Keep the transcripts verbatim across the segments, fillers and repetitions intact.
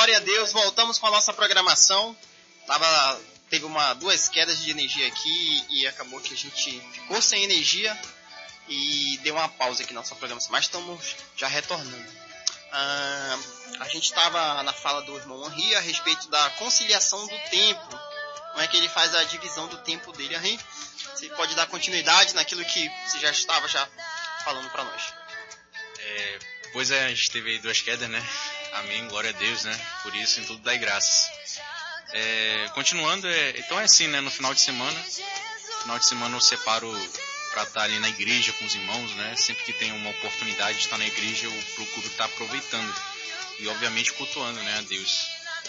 Glória a Deus, voltamos com a nossa programação. Tava, teve uma, duas quedas de energia aqui e acabou que a gente ficou sem energia e deu uma pausa aqui na nossa programação, mas estamos já retornando. Ah, a gente estava na fala do irmão Henri a respeito da conciliação do tempo. Como é que ele faz a divisão do tempo dele, Henri? Você pode dar continuidade naquilo que você já estava já falando para nós. É, pois é, a gente teve aí duas quedas, né? Amém, glória a Deus, né? Por isso, em tudo dai graças. É, continuando, é, então é assim, né? No final de semana, no final de semana eu separo para estar ali na igreja com os irmãos, né? Sempre que tem uma oportunidade de estar na igreja, eu procuro estar aproveitando e, obviamente, cultuando, né, a Deus.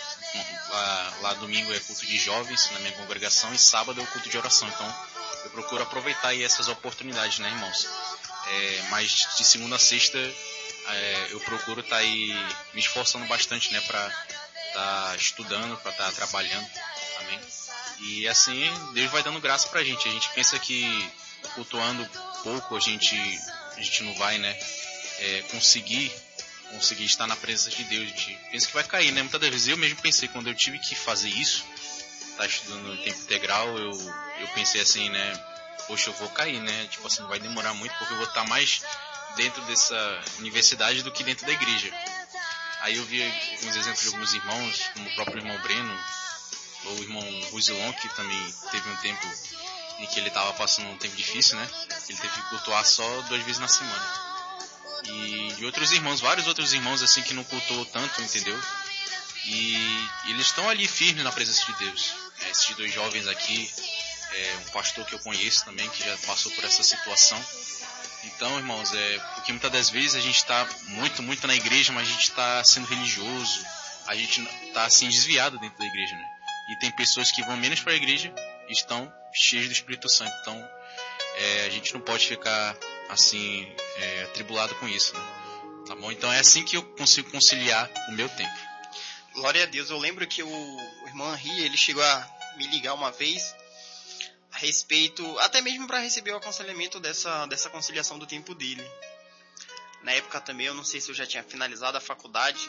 Lá, lá domingo é culto de jovens na minha congregação e sábado é o culto de oração. Então, eu procuro aproveitar aí essas oportunidades, né, irmãos? É, mas de segunda a sexta é, eu procuro estar aí me esforçando bastante, né, para estar estudando, para estar trabalhando, amém? E assim Deus vai dando graça pra gente. A gente pensa que cultuando pouco a gente, a gente não vai, né, é, conseguir, conseguir estar na presença de Deus. A gente pensa que vai cair, né? Muitas das vezes eu mesmo pensei, quando eu tive que fazer isso, estar estudando em tempo integral, eu, eu pensei assim, né, poxa, eu vou cair, né? Tipo assim, vai demorar muito porque eu vou estar mais dentro dessa universidade do que dentro da igreja. Aí eu vi alguns exemplos de alguns irmãos, como o próprio irmão Breno, ou o irmão Ruzilon, que também teve um tempo em que ele estava passando um tempo difícil, né? Ele teve que cultuar só duas vezes na semana. E, e outros irmãos, vários outros irmãos assim que não cultuou tanto, entendeu? E, e eles estão ali firmes na presença de Deus. É, esses dois jovens aqui, é, um pastor que eu conheço também, que já passou por essa situação. Então, irmãos, é porque muitas das vezes a gente está muito, muito na igreja, mas a gente está sendo religioso, a gente está assim desviado dentro da igreja, né? E tem pessoas que vão menos para a igreja e estão cheias do Espírito Santo. Então, é, a gente não pode ficar assim é, atribulado com isso, né? Tá bom? Então é assim que eu consigo conciliar o meu tempo. Glória a Deus. Eu lembro que o, o irmão Henri, ele chegou a me ligar uma vez a respeito, até mesmo para receber o aconselhamento dessa, dessa conciliação do tempo dele. Na época também, eu não sei se eu já tinha finalizado a faculdade,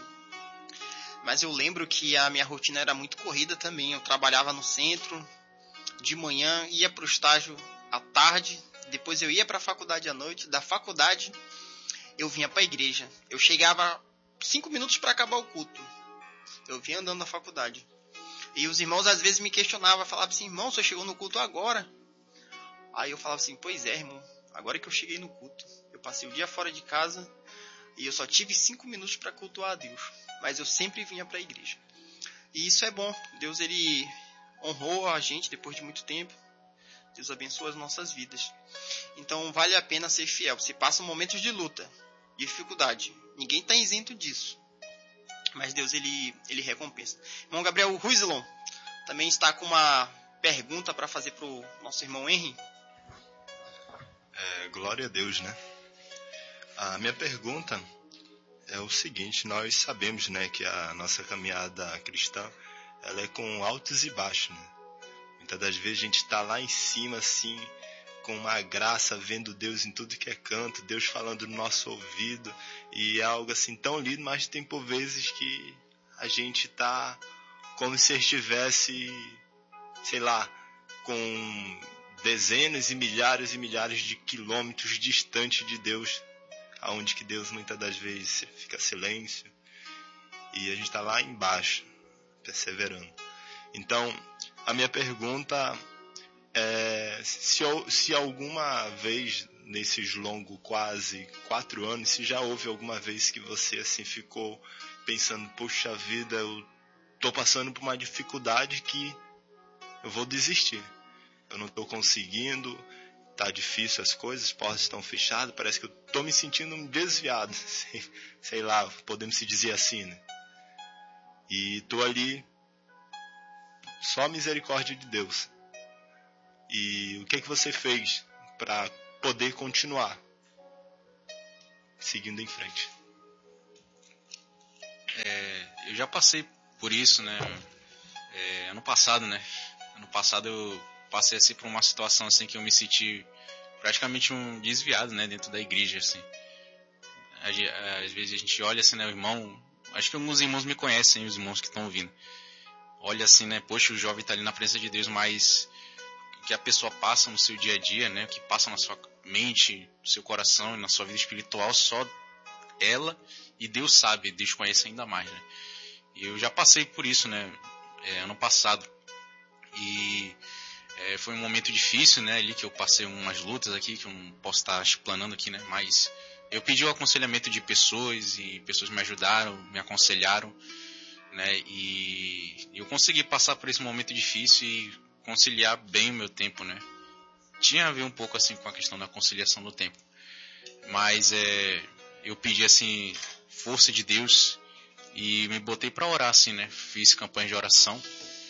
mas eu lembro que a minha rotina era muito corrida também. Eu trabalhava no centro de manhã, ia para o estágio à tarde, depois eu ia para a faculdade à noite, da faculdade eu vinha para a igreja. Eu chegava cinco minutos para acabar o culto, eu vinha andando na faculdade. E os irmãos às vezes me questionavam, falavam assim, irmão, você chegou no culto agora? Aí eu falava assim, pois é, irmão, agora que eu cheguei no culto. Eu passei o dia fora de casa e eu só tive cinco minutos para cultuar a Deus. Mas eu sempre vinha para a igreja. E isso é bom. Deus, ele honrou a gente depois de muito tempo. Deus abençoa as nossas vidas. Então vale a pena ser fiel. Você passa momentos de luta, de dificuldade. Ninguém está isento disso. Mas Deus, ele, ele recompensa. Irmão Gabriel Ruizelon também está com uma pergunta para fazer para o nosso irmão Henry. É, glória a Deus, né? A minha pergunta é o seguinte: nós sabemos, né, que a nossa caminhada cristã, ela é com altos e baixos, né? Muitas das vezes a gente está lá em cima, assim, com uma graça, vendo Deus em tudo que é canto, Deus falando no nosso ouvido, e é algo assim tão lindo, mas tem por vezes que a gente está como se estivesse, sei lá, com dezenas e milhares e milhares de quilômetros distante de Deus, aonde que Deus muitas das vezes fica silêncio, e a gente está lá embaixo, perseverando. Então, a minha pergunta é se, se alguma vez nesses longos quase quatro anos, se já houve alguma vez que você assim ficou pensando, poxa vida, eu estou passando por uma dificuldade que eu vou desistir, eu não estou conseguindo, tá difícil as coisas, as portas estão fechadas, parece que eu estou me sentindo desviado, sei, sei lá, podemos se dizer assim, né? E estou ali, só a misericórdia de Deus. E o que é que você fez para poder continuar seguindo em frente? É, eu já passei por isso, né? É, ano passado, né? Ano passado eu passei assim por uma situação assim que eu me senti praticamente um desviado, né? Dentro da igreja, assim. Às vezes a gente olha assim, né? O irmão, acho que alguns irmãos me conhecem, os irmãos que estão ouvindo. Olha assim, né? Poxa, o jovem está ali na presença de Deus, mas o que a pessoa passa no seu dia a dia, né? O que passa na sua mente, no seu coração e na sua vida espiritual, só ela e Deus sabe, Deus conhece ainda mais, né? E eu já passei por isso, né? É, ano passado. E é, foi um momento difícil, né? Ali que eu passei umas lutas aqui, que eu não posso estar explanando aqui, né? Mas eu pedi o aconselhamento de pessoas e pessoas me ajudaram, me aconselharam, né? E eu consegui passar por esse momento difícil e conciliar bem o meu tempo, né? Tinha a ver um pouco assim com a questão da conciliação do tempo, mas é, eu pedi assim força de Deus e me botei para orar assim, né? Fiz campanha de oração,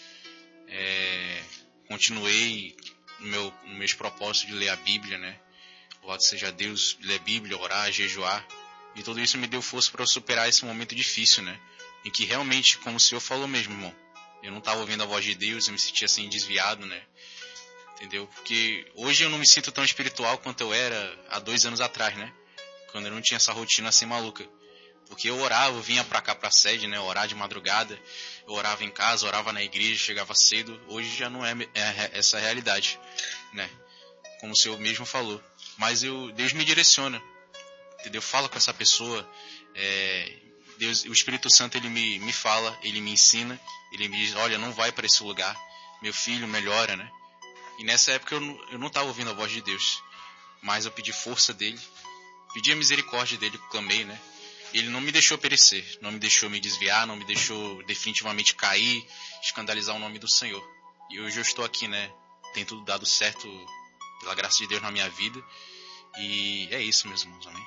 é, continuei no meu, nos meus propósitos de ler a Bíblia, né? Louvado seja Deus, ler a Bíblia, orar, jejuar, e tudo isso me deu força para eu superar esse momento difícil, né? Em que realmente, como o Senhor falou mesmo, irmão, eu não estava ouvindo a voz de Deus, eu me sentia assim desviado, né? Entendeu? Porque hoje eu não me sinto tão espiritual quanto eu era há dois anos atrás, né? Quando eu não tinha essa rotina assim maluca. Porque eu orava, eu vinha pra cá pra sede, né? Orar de madrugada, eu orava em casa, orava na igreja, chegava cedo. Hoje já não é, é essa a realidade, né? Como o Senhor mesmo falou. Mas eu, Deus me direciona, entendeu? Fala com essa pessoa, é, Deus, o Espírito Santo ele me, me fala, ele me ensina, ele me diz, olha, não vai para esse lugar, meu filho, melhora, né? E nessa época eu não, eu não estava ouvindo a voz de Deus, mas eu pedi força dele, pedi a misericórdia dele, clamei, né? Ele não me deixou perecer, não me deixou me desviar, não me deixou definitivamente cair, escandalizar o nome do Senhor. E hoje eu estou aqui, né? Tem tudo dado certo pela graça de Deus na minha vida. E é isso, meus irmãos, amém?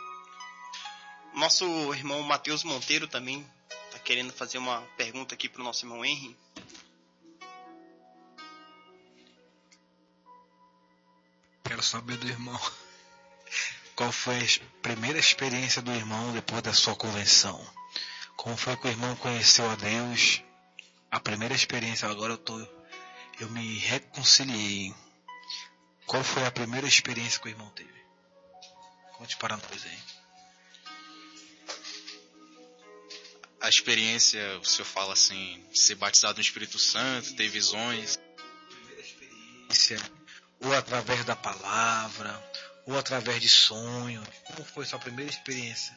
Nosso irmão Matheus Monteiro também está querendo fazer uma pergunta aqui para o nosso irmão Henry. Quero saber do irmão. Qual foi a primeira experiência do irmão depois da sua convenção? Como foi que o irmão conheceu a Deus? A primeira experiência, agora eu tô, eu me reconciliei. Qual foi a primeira experiência que o irmão teve? Conte para nós aí. A experiência, o senhor fala assim, de ser batizado no Espírito Santo, ter visões. Primeira experiência, ou através da palavra, ou através de sonhos. Como foi sua primeira experiência?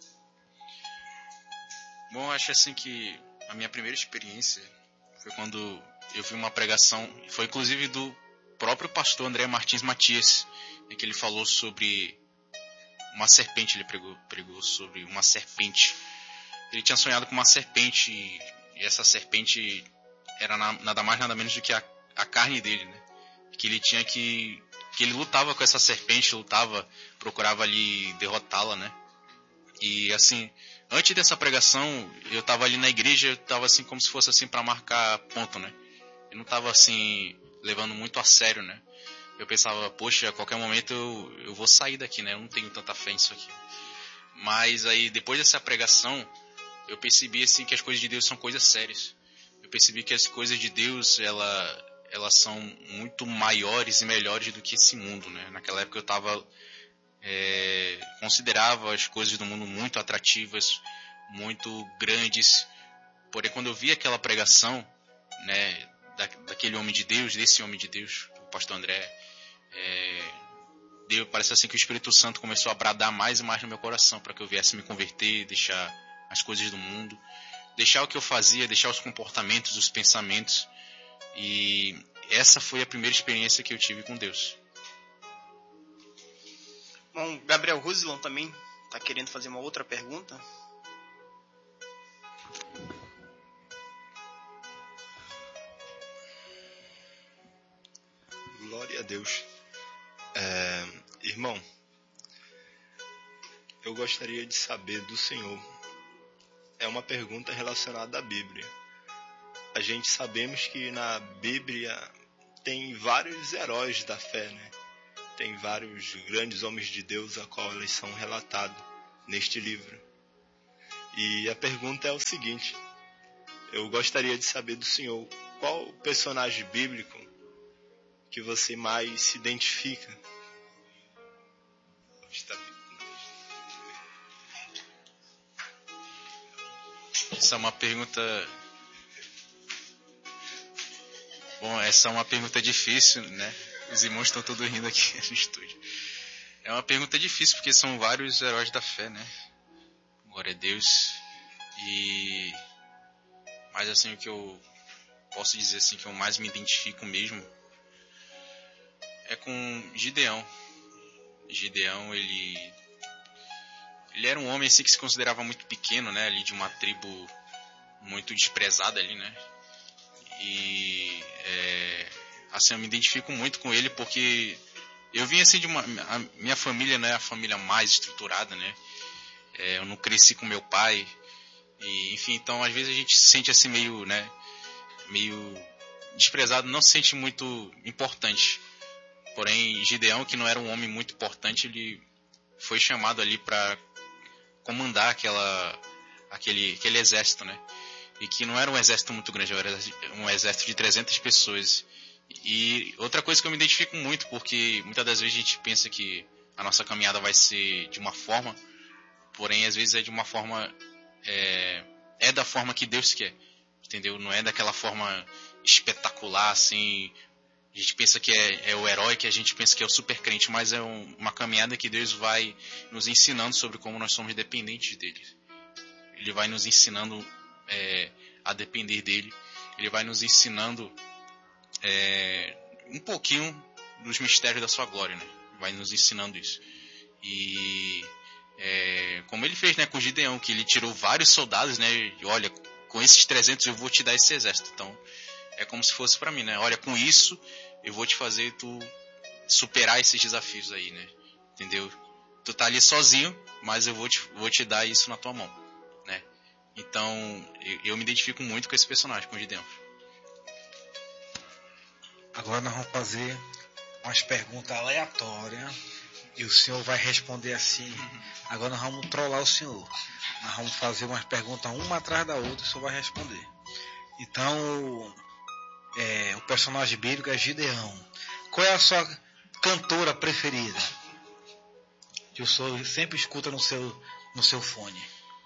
Bom, acho assim que a minha primeira experiência foi quando eu vi uma pregação, foi inclusive do próprio pastor André Martins Matias, em que ele falou sobre uma serpente, ele pregou, pregou sobre uma serpente. Ele tinha sonhado com uma serpente, e essa serpente era nada mais nada menos do que a, a carne dele, né? Que ele tinha que... que ele lutava com essa serpente, lutava, procurava ali derrotá-la, né? E assim, antes dessa pregação, eu estava ali na igreja, eu estava assim como se fosse assim para marcar ponto, né? Eu não estava assim levando muito a sério, né? Eu pensava, poxa, a qualquer momento eu, eu vou sair daqui, né? Eu não tenho tanta fé nisso aqui. Mas aí, depois dessa pregação, eu percebi assim que as coisas de Deus são coisas sérias. Eu percebi que as coisas de Deus, ela, elas são muito maiores e melhores do que esse mundo, né? Naquela época eu estava é, considerava as coisas do mundo muito atrativas, muito grandes. Porém, quando eu vi aquela pregação, né, da, daquele homem de Deus, desse homem de Deus, o pastor André, é, Deus, parece assim que o Espírito Santo começou a bradar mais e mais no meu coração para que eu viesse me converter, deixar as coisas do mundo, deixar o que eu fazia, deixar os comportamentos, os pensamentos. E essa foi a primeira experiência que eu tive com Deus. Bom, Gabriel Ruslan também está querendo fazer uma outra pergunta. Glória a Deus. É, irmão, eu gostaria de saber do Senhor. É uma pergunta relacionada à Bíblia. A gente sabemos que na Bíblia tem vários heróis da fé, né? Tem vários grandes homens de Deus a qual eles são relatados neste livro. E a pergunta é o seguinte: eu gostaria de saber do Senhor qual o personagem bíblico que você mais se identifica. Essa é uma pergunta... Bom, essa é uma pergunta difícil, né? Os irmãos estão todos rindo aqui no estúdio. É uma pergunta difícil, porque são vários heróis da fé, né? Glória a Deus. E... Mas assim, o que eu posso dizer assim, que eu mais me identifico mesmo, é com Gideão. Gideão, ele... Ele era um homem assim que se considerava muito pequeno, né? Ali de uma tribo muito desprezada ali, né? E... É, assim, eu me identifico muito com ele porque eu vim assim de uma... A minha família não é a família mais estruturada, né? É, eu não cresci com meu pai. E, enfim, então às vezes a gente se sente assim meio, né? Meio desprezado, não se sente muito importante. Porém, Gideão, que não era um homem muito importante, ele foi chamado ali para comandar aquela, aquele, aquele exército, né? E que não era um exército muito grande, era um exército de trezentas pessoas. E outra coisa que eu me identifico muito, porque muitas das vezes a gente pensa que a nossa caminhada vai ser de uma forma, porém às vezes é de uma forma, é, é da forma que Deus quer, entendeu? Não é daquela forma espetacular, assim, a gente pensa que é, é o herói, que a gente pensa que é o super crente, mas é um, uma caminhada que Deus vai nos ensinando sobre como nós somos dependentes dele. Ele vai nos ensinando é, a depender dele, ele vai nos ensinando é, um pouquinho dos mistérios da sua glória, né? Vai nos ensinando isso. E é, como ele fez, né, com Gideão, que ele tirou vários soldados, né? E olha, com esses trezentos eu vou te dar esse exército. Então é como se fosse para mim, né? Olha, com isso eu vou te fazer tu superar esses desafios aí, né? Entendeu? Tu tá ali sozinho, mas eu vou te, vou te dar isso na tua mão, né? Então eu, eu me identifico muito com esse personagem, com o Gideão. Agora nós vamos fazer umas perguntas aleatórias e o senhor vai responder assim. Agora nós vamos trollar o senhor. Nós vamos fazer umas perguntas uma atrás da outra e o senhor vai responder. Então, é, o personagem bíblico é Gideão. Qual é a sua cantora preferida? Que o senhor sempre escuta no seu, no seu fone.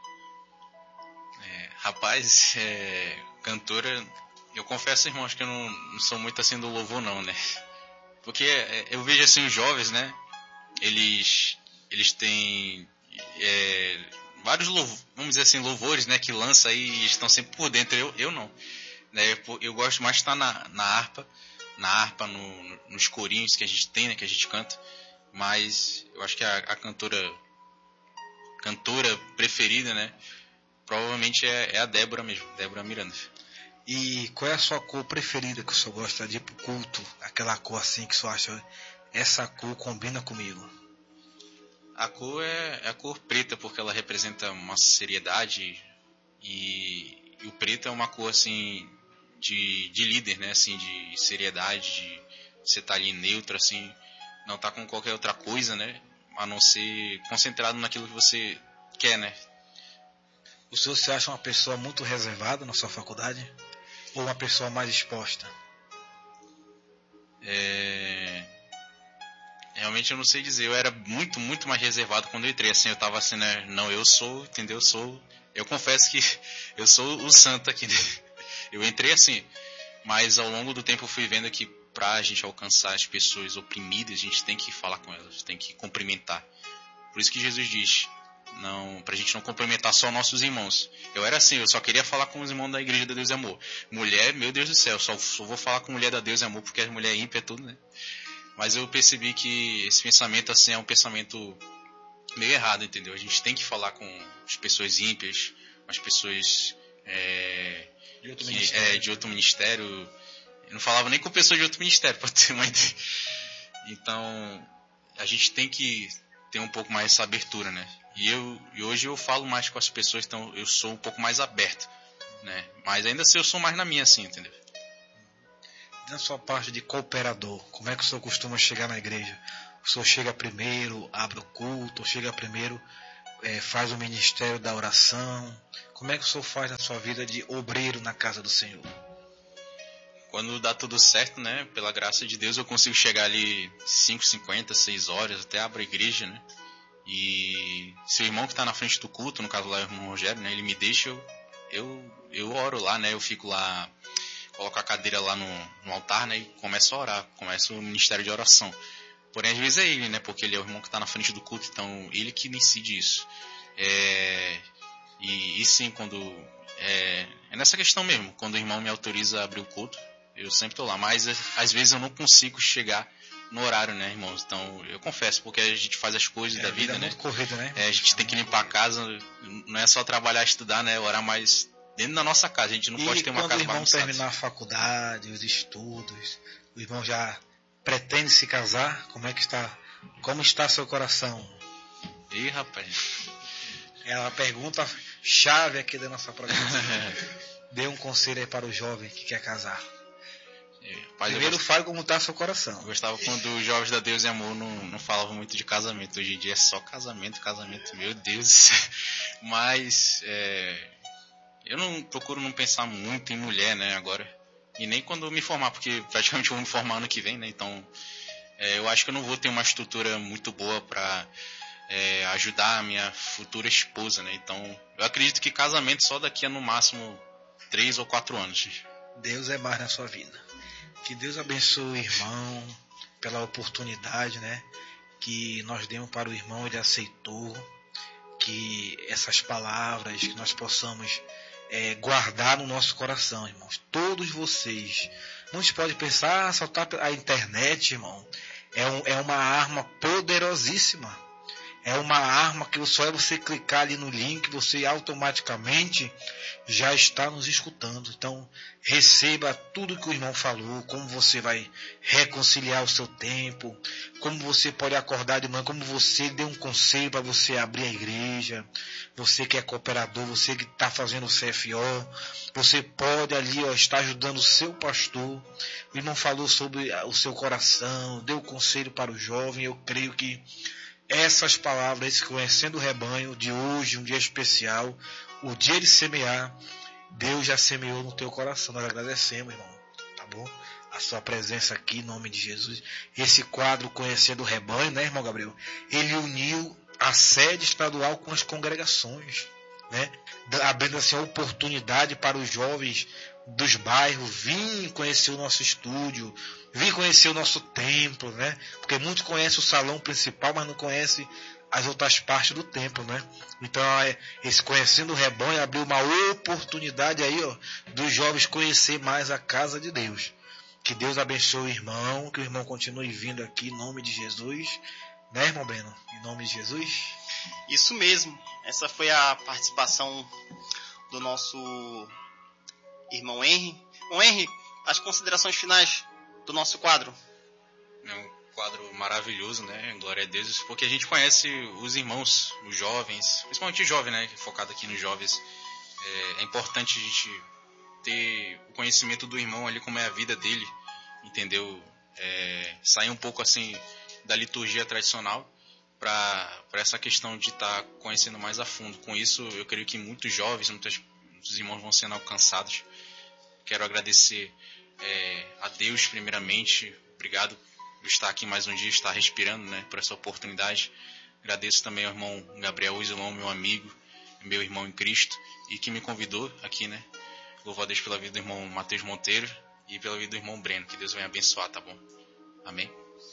É, rapaz, é, cantora... Eu confesso, irmãos, que eu não, não sou muito assim do louvor, não, né? Porque é, eu vejo assim os jovens, né? Eles, eles têm é, vários louvores, vamos dizer assim, louvores, né? Que lança aí e estão sempre por dentro. Eu, eu não. Né? Eu, eu gosto mais de estar na, na harpa, na harpa, no, nos corinhos que a gente tem, né? Que a gente canta. Mas eu acho que a, a cantora, cantora preferida, né? Provavelmente é, é a Débora mesmo, Débora Miranda. E qual é a sua cor preferida que o senhor gosta de ir pro culto? Aquela cor assim que o senhor acha, essa cor combina comigo? A cor é, é a cor preta, porque ela representa uma seriedade e, e o preto é uma cor assim de, de líder, né? Assim, de seriedade, de você estar tá ali neutro, assim, não tá com qualquer outra coisa, né? A não ser concentrado naquilo que você quer, né? O senhor se acha uma pessoa muito reservada na sua faculdade? Ou uma pessoa mais exposta? É... Realmente eu não sei dizer. Eu era muito, muito mais reservado quando eu entrei. Assim, eu tava assim, né? Não, eu sou, entendeu? Eu sou... Eu confesso que eu sou o santo aqui. Eu entrei assim. Mas ao longo do tempo eu fui vendo que pra gente alcançar as pessoas oprimidas, a gente tem que falar com elas, tem que cumprimentar. Por isso que Jesus diz... Não, pra gente não cumprimentar só nossos irmãos. Eu era assim, eu só queria falar com os irmãos da Igreja da Deus e Amor. Mulher, meu Deus do céu, só, só vou falar com mulher da Deus e Amor porque as mulheres ímpias é tudo, né? Mas eu percebi que esse pensamento assim é um pensamento meio errado, entendeu? A gente tem que falar com as pessoas ímpias, com as pessoas é, de, outro que, é, de outro ministério. Eu não falava nem com pessoas de outro ministério, pra ter uma ideia. Então, a gente tem que ter um pouco mais essa abertura, né? E, eu, e hoje eu falo mais com as pessoas, então eu sou um pouco mais aberto, né? Mas ainda assim eu sou mais na minha, assim, entendeu? Na sua parte de cooperador, como é que o senhor costuma chegar na igreja? O senhor chega primeiro, abre o culto, ou chega primeiro, é, faz o ministério da oração? Como é que o senhor faz na sua vida de obreiro na casa do Senhor? Quando dá tudo certo, né? Pela graça de Deus eu consigo chegar ali cinco e cinquenta, seis horas, até abro a igreja, né? E se o irmão que está na frente do culto, no caso lá é o irmão Rogério, né, ele me deixa, eu, eu, eu oro lá, né? Eu fico lá, coloco a cadeira lá no, no altar, né? E começo a orar, começo o ministério de oração. Porém, às vezes é ele, né? Porque ele é o irmão que está na frente do culto, então ele que decide isso. É, e, e sim, quando... É, é nessa questão mesmo, quando o irmão me autoriza a abrir o culto, eu sempre estou lá. Mas às vezes eu não consigo chegar no horário, né, irmãos? Então, eu confesso, porque a gente faz as coisas É, da vida, vida né? muito corrida, né? É, a gente tem que limpar a casa, não é só trabalhar, estudar, né? Orar mais dentro da nossa casa. A gente não E pode ter uma quando casa o irmão bagunçada. terminar a faculdade, os estudos, o irmão já pretende se casar, como é que está? Como está seu coração? Ih, rapaz. É uma pergunta chave aqui da nossa programação. Dê um conselho aí para o jovem que quer casar. É, rapaz, Primeiro eu fale como está seu coração. Eu gostava quando os jovens da Deus e Amor não, não falavam muito de casamento. Hoje em dia é só casamento, casamento, meu Deus. Mas é, eu não procuro não pensar muito em mulher, né, agora. E nem quando eu me formar, porque praticamente eu vou me formar ano que vem, né? Então é, eu acho que eu não vou ter uma estrutura muito boa para é, ajudar a minha futura esposa, né? Então eu acredito que casamento só daqui a no máximo três ou quatro anos. Deus é mais na sua vida. Que Deus abençoe o irmão pela oportunidade, né, que nós demos para o irmão, ele aceitou. Que essas palavras que nós possamos é, guardar no nosso coração, irmãos. Todos vocês. Muitos podem pensar, ah, soltar a internet, irmão, é, um, é uma arma poderosíssima. É uma arma que só é você clicar ali no link, você automaticamente já está nos escutando. Então, receba tudo que o irmão falou, como você vai reconciliar o seu tempo, como você pode acordar de manhã, como você deu um conselho para você abrir a igreja, você que é cooperador, você que está fazendo o C F O, você pode ali ó, estar ajudando o seu pastor. O irmão falou sobre o seu coração, deu conselho para o jovem. Eu creio que essas palavras, esse conhecendo o rebanho de hoje, um dia especial, o dia de semear, Deus já semeou no teu coração. Nós agradecemos, irmão, tá bom? A sua presença aqui, em nome de Jesus. Esse quadro Conhecendo o Rebanho, né, irmão Gabriel? Ele uniu a sede estadual com as congregações, né? Abrindo assim a oportunidade para os jovens dos bairros virem conhecer o nosso estúdio, vir conhecer o nosso templo, né? Porque muitos conhecem o salão principal, mas não conhecem as outras partes do templo, né? Então, esse Conhecendo o Rebanho abriu uma oportunidade aí, ó, dos jovens conhecer mais a casa de Deus. Que Deus abençoe o irmão, que o irmão continue vindo aqui em nome de Jesus, né, irmão Breno? Em nome de Jesus. Isso mesmo. Essa foi a participação do nosso irmão Henry. Irmão Henry, as considerações finais do nosso quadro. É um quadro maravilhoso, né? Glória a Deus. Porque a gente conhece os irmãos, os jovens, principalmente o jovem, né? Focado aqui nos jovens. É, é importante a gente ter o conhecimento do irmão ali, como é a vida dele, entendeu? É, sair um pouco assim da liturgia tradicional para essa questão de estar tá conhecendo mais a fundo. Com isso, eu creio que muitos jovens, muitos, muitos irmãos vão sendo alcançados. Quero agradecer é, a Deus primeiramente. Obrigado por estar aqui mais um dia, estar respirando, né, por essa oportunidade. Agradeço também ao irmão Gabriel Isolão, meu amigo, meu irmão em Cristo, e que me convidou aqui, né. Louvo a Deus pela vida do irmão Matheus Monteiro e pela vida do irmão Breno. Que Deus venha abençoar, tá bom? Amém?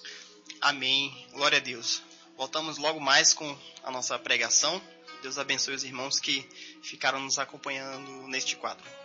Amém. Glória a Deus. Voltamos logo mais com a nossa pregação. Deus abençoe os irmãos que ficaram nos acompanhando neste quadro.